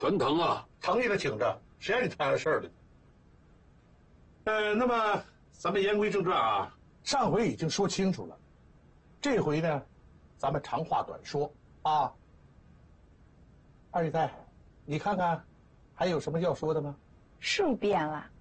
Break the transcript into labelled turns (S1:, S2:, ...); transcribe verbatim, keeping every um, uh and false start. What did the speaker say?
S1: 全疼啊！
S2: 疼你得挺着，谁让你摊上事儿了？呃，那么咱们言归正传啊，上回已经说清楚了，这回呢，咱们长话短说啊。二姨太，你看看，还有什么要说的吗？
S3: 数变了。